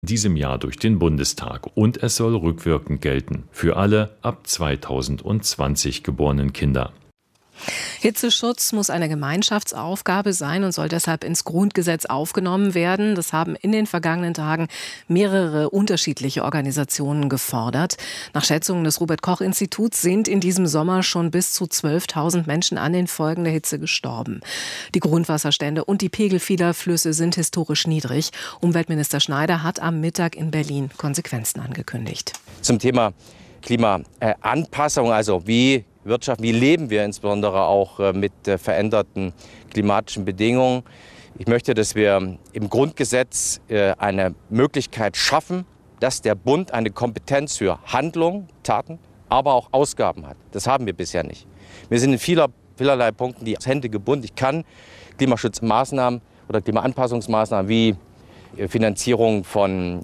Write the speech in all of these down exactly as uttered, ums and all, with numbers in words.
diesem Jahr durch den Bundestag und es soll rückwirkend gelten für alle ab zweitausendzwanzig geborenen Kinder. Hitzeschutz muss eine Gemeinschaftsaufgabe sein und soll deshalb ins Grundgesetz aufgenommen werden. Das haben in den vergangenen Tagen mehrere unterschiedliche Organisationen gefordert. Nach Schätzungen des Robert-Koch-Instituts sind in diesem Sommer schon bis zu zwölftausend Menschen an den Folgen der Hitze gestorben. Die Grundwasserstände und die Pegel vieler Flüsse sind historisch niedrig. Umweltminister Schneider hat am Mittag in Berlin Konsequenzen angekündigt. Zum Thema Klimaanpassung, also wie Wirtschaft, wie leben wir insbesondere auch mit veränderten klimatischen Bedingungen. Ich möchte, dass wir im Grundgesetz eine Möglichkeit schaffen, dass der Bund eine Kompetenz für Handlung, Taten, aber auch Ausgaben hat. Das haben wir bisher nicht. Wir sind in vieler, vielerlei Punkten die Hände gebunden. Ich kann Klimaschutzmaßnahmen oder Klimaanpassungsmaßnahmen wie Finanzierung von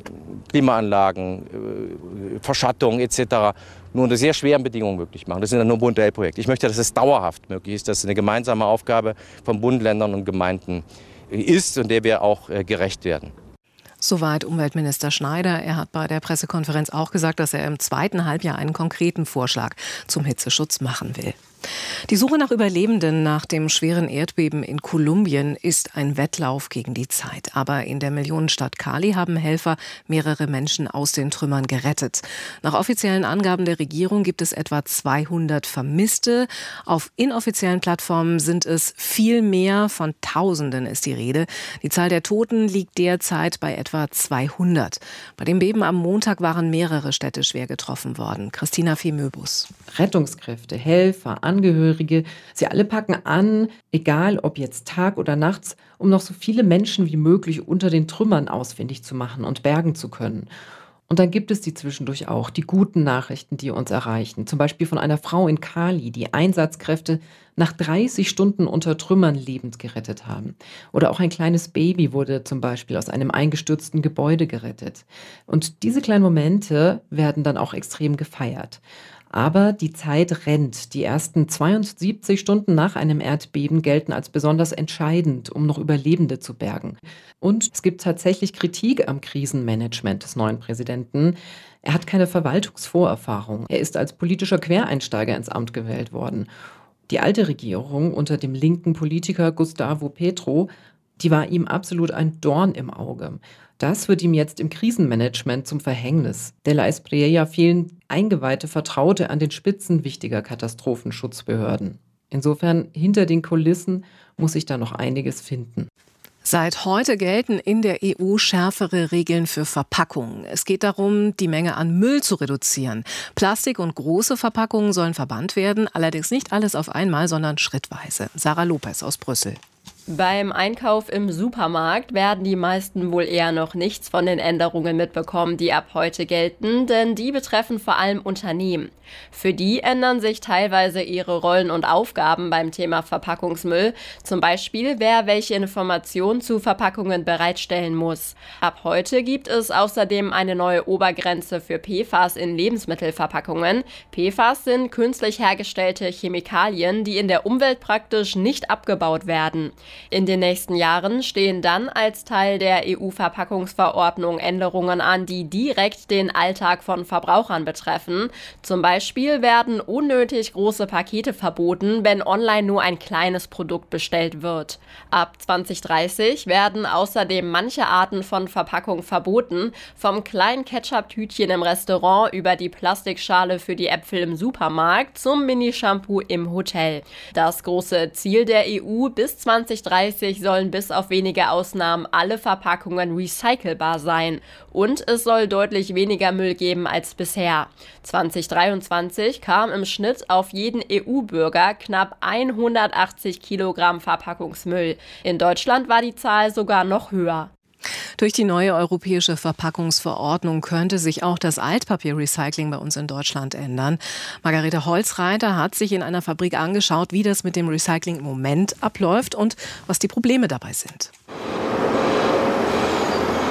Klimaanlagen, Verschattung et cetera nur unter sehr schweren Bedingungen möglich machen. Das sind dann nur Modellprojekte. Ich möchte, dass es dauerhaft möglich ist, dass es eine gemeinsame Aufgabe von Bund, Ländern und Gemeinden ist und der wir auch gerecht werden. Soweit Umweltminister Schneider. Er hat bei der Pressekonferenz auch gesagt, dass er im zweiten Halbjahr einen konkreten Vorschlag zum Hitzeschutz machen will. Die Suche nach Überlebenden nach dem schweren Erdbeben in Kolumbien ist ein Wettlauf gegen die Zeit. Aber in der Millionenstadt Cali haben Helfer mehrere Menschen aus den Trümmern gerettet. Nach offiziellen Angaben der Regierung gibt es etwa zweihundert Vermisste. Auf inoffiziellen Plattformen sind es viel mehr, von Tausenden ist die Rede. Die Zahl der Toten liegt derzeit bei etwa zweihundert. Bei dem Beben am Montag waren mehrere Städte schwer getroffen worden. Christina Fee-Möbus. Rettungskräfte, Helfer, Angehörige, sie alle packen an, egal ob jetzt Tag oder nachts, um noch so viele Menschen wie möglich unter den Trümmern ausfindig zu machen und bergen zu können. Und dann gibt es die zwischendurch auch, die guten Nachrichten, die uns erreichen. Zum Beispiel von einer Frau in Cali, die Einsatzkräfte nach dreißig Stunden unter Trümmern lebend gerettet haben. Oder auch ein kleines Baby wurde zum Beispiel aus einem eingestürzten Gebäude gerettet. Und diese kleinen Momente werden dann auch extrem gefeiert. Aber die Zeit rennt. Die ersten zweiundsiebzig Stunden nach einem Erdbeben gelten als besonders entscheidend, um noch Überlebende zu bergen. Und es gibt tatsächlich Kritik am Krisenmanagement des neuen Präsidenten. Er hat keine Verwaltungsvorerfahrung. Er ist als politischer Quereinsteiger ins Amt gewählt worden. Die alte Regierung unter dem linken Politiker Gustavo Petro, die war ihm absolut ein Dorn im Auge. Das wird ihm jetzt im Krisenmanagement zum Verhängnis. De la Espriella fehlen eingeweihte Vertraute an den Spitzen wichtiger Katastrophenschutzbehörden. Insofern, hinter den Kulissen muss sich da noch einiges finden. Seit heute gelten in der E U schärfere Regeln für Verpackungen. Es geht darum, die Menge an Müll zu reduzieren. Plastik und große Verpackungen sollen verbannt werden, allerdings nicht alles auf einmal, sondern schrittweise. Sarah Lopez aus Brüssel. Beim Einkauf im Supermarkt werden die meisten wohl eher noch nichts von den Änderungen mitbekommen, die ab heute gelten, denn die betreffen vor allem Unternehmen. Für die ändern sich teilweise ihre Rollen und Aufgaben beim Thema Verpackungsmüll, zum Beispiel wer welche Informationen zu Verpackungen bereitstellen muss. Ab heute gibt es außerdem eine neue Obergrenze für P F A S in Lebensmittelverpackungen. P F A S sind künstlich hergestellte Chemikalien, die in der Umwelt praktisch nicht abgebaut werden. In den nächsten Jahren stehen dann als Teil der E U-Verpackungsverordnung Änderungen an, die direkt den Alltag von Verbrauchern betreffen. Zum Beispiel werden unnötig große Pakete verboten, wenn online nur ein kleines Produkt bestellt wird. Ab zwanzig dreißig werden außerdem manche Arten von Verpackung verboten, vom kleinen Ketchup-Tütchen im Restaurant über die Plastikschale für die Äpfel im Supermarkt zum Mini-Shampoo im Hotel. Das große Ziel der E U: bis zwanzig dreißig sollen bis auf wenige Ausnahmen alle Verpackungen recycelbar sein. Und es soll deutlich weniger Müll geben als bisher. zwanzig dreiundzwanzig kam im Schnitt auf jeden E U-Bürger knapp hundertachtzig Kilogramm Verpackungsmüll. In Deutschland war die Zahl sogar noch höher. Durch die neue europäische Verpackungsverordnung könnte sich auch das Altpapierrecycling bei uns in Deutschland ändern. Margarete Holzreiter hat sich in einer Fabrik angeschaut, wie das mit dem Recycling im Moment abläuft und was die Probleme dabei sind.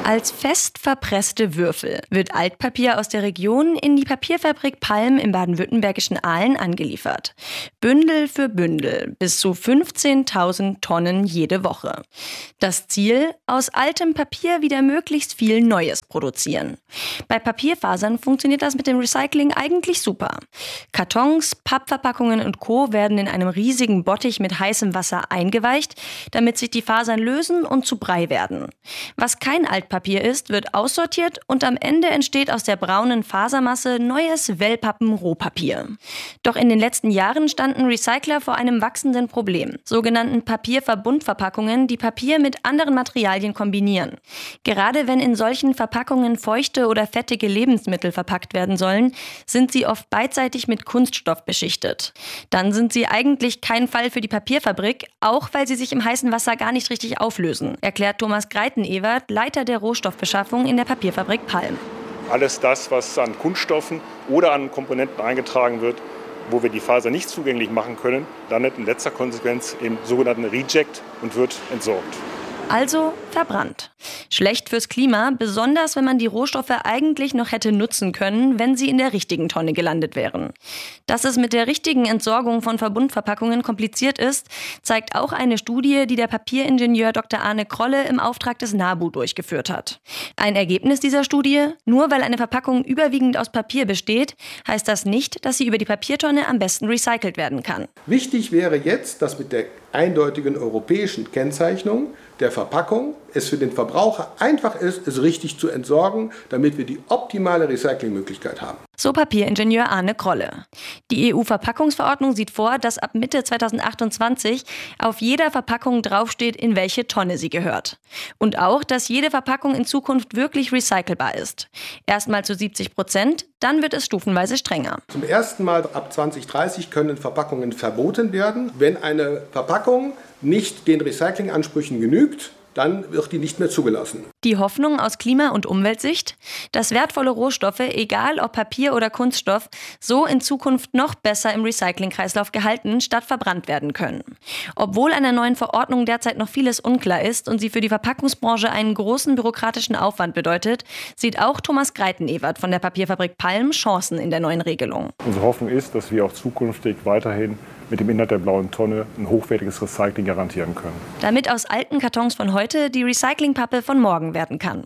Als fest verpresste Würfel wird Altpapier aus der Region in die Papierfabrik Palm im baden-württembergischen Aalen angeliefert. Bündel für Bündel, bis zu fünfzehntausend Tonnen jede Woche. Das Ziel: aus altem Papier wieder möglichst viel Neues produzieren. Bei Papierfasern funktioniert das mit dem Recycling eigentlich super. Kartons, Pappverpackungen und Co. werden in einem riesigen Bottich mit heißem Wasser eingeweicht, damit sich die Fasern lösen und zu Brei werden. Was kein Altpapier ist, wird aussortiert und am Ende entsteht aus der braunen Fasermasse neues Wellpappen-Rohpapier. Doch in den letzten Jahren standen Recycler vor einem wachsenden Problem, sogenannten Papierverbundverpackungen, die Papier mit anderen Materialien kombinieren. Gerade wenn in solchen Verpackungen feuchte oder fettige Lebensmittel verpackt werden sollen, sind sie oft beidseitig mit Kunststoff beschichtet. Dann sind sie eigentlich kein Fall für die Papierfabrik, auch weil sie sich im heißen Wasser gar nicht richtig auflösen, erklärt Thomas Greiten-Ewert, Leiter der Rohstoffbeschaffung in der Papierfabrik Palm. Alles das, was an Kunststoffen oder an Komponenten eingetragen wird, wo wir die Faser nicht zugänglich machen können, landet in letzter Konsequenz im sogenannten Reject und wird entsorgt. Also verbrannt. Schlecht fürs Klima, besonders wenn man die Rohstoffe eigentlich noch hätte nutzen können, wenn sie in der richtigen Tonne gelandet wären. Dass es mit der richtigen Entsorgung von Verbundverpackungen kompliziert ist, zeigt auch eine Studie, die der Papieringenieur Doktor Arne Krolle im Auftrag des NABU durchgeführt hat. Ein Ergebnis dieser Studie: Nur weil eine Verpackung überwiegend aus Papier besteht, heißt das nicht, dass sie über die Papiertonne am besten recycelt werden kann. Wichtig wäre jetzt, dass mit der eindeutigen europäischen Kennzeichnung der Verpackung es für den Verbraucher einfach ist, es richtig zu entsorgen, damit wir die optimale Recyclingmöglichkeit haben. So Papieringenieur Arne Krolle. Die E U-Verpackungsverordnung sieht vor, dass ab Mitte zweitausendachtundzwanzig auf jeder Verpackung draufsteht, in welche Tonne sie gehört. Und auch, dass jede Verpackung in Zukunft wirklich recycelbar ist. Erstmal zu siebzig Prozent, dann wird es stufenweise strenger. Zum ersten Mal ab zwanzig dreißig können Verpackungen verboten werden. Wenn eine Verpackung nicht den Recyclingansprüchen genügt, dann wird die nicht mehr zugelassen. Die Hoffnung aus Klima- und Umweltsicht, dass wertvolle Rohstoffe, egal ob Papier oder Kunststoff, so in Zukunft noch besser im Recyclingkreislauf gehalten statt verbrannt werden können. Obwohl an der neuen Verordnung derzeit noch vieles unklar ist und sie für die Verpackungsbranche einen großen bürokratischen Aufwand bedeutet, sieht auch Thomas Greiten-Ewert von der Papierfabrik Palm Chancen in der neuen Regelung. Unsere Hoffnung ist, dass wir auch zukünftig weiterhin mit dem Inhalt der blauen Tonne ein hochwertiges Recycling garantieren können. Damit aus alten Kartons von heute die Recyclingpappe von morgen werden kann.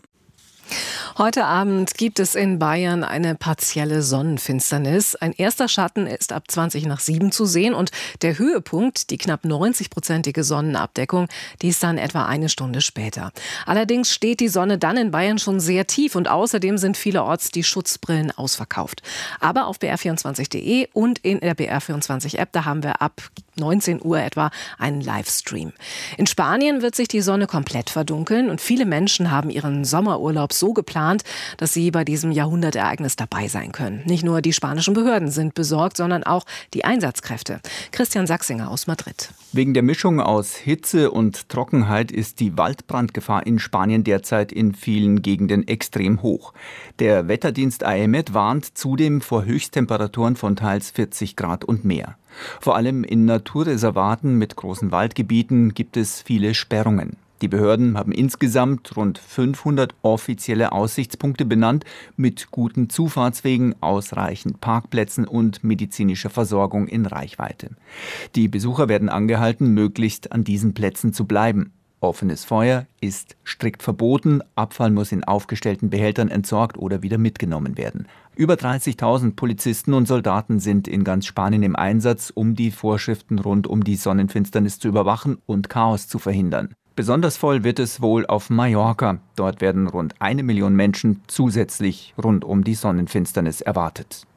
Heute Abend gibt es in Bayern eine partielle Sonnenfinsternis. Ein erster Schatten ist ab zwanzig nach sieben zu sehen und der Höhepunkt, die knapp neunzig-prozentige Sonnenabdeckung, die ist dann etwa eine Stunde später. Allerdings steht die Sonne dann in Bayern schon sehr tief und außerdem sind vielerorts die Schutzbrillen ausverkauft. Aber auf b r vierundzwanzig punkt d e und in der B R vierundzwanzig App, da haben wir ab neunzehn Uhr etwa einen Livestream. In Spanien wird sich die Sonne komplett verdunkeln und viele Menschen haben ihren Sommerurlaub so geplant, dass sie bei diesem Jahrhundertereignis dabei sein können. Nicht nur die spanischen Behörden sind besorgt, sondern auch die Einsatzkräfte. Christian Sachsinger aus Madrid. Wegen der Mischung aus Hitze und Trockenheit ist die Waldbrandgefahr in Spanien derzeit in vielen Gegenden extrem hoch. Der Wetterdienst A E M E T warnt zudem vor Höchsttemperaturen von teils vierzig Grad und mehr. Vor allem in Naturreservaten mit großen Waldgebieten gibt es viele Sperrungen. Die Behörden haben insgesamt rund fünfhundert offizielle Aussichtspunkte benannt, mit guten Zufahrtswegen, ausreichend Parkplätzen und medizinischer Versorgung in Reichweite. Die Besucher werden angehalten, möglichst an diesen Plätzen zu bleiben. Offenes Feuer ist strikt verboten, Abfall muss in aufgestellten Behältern entsorgt oder wieder mitgenommen werden. Über dreißigtausend Polizisten und Soldaten sind in ganz Spanien im Einsatz, um die Vorschriften rund um die Sonnenfinsternis zu überwachen und Chaos zu verhindern. Besonders voll wird es wohl auf Mallorca. Dort werden rund eine Million Menschen zusätzlich rund um die Sonnenfinsternis erwartet.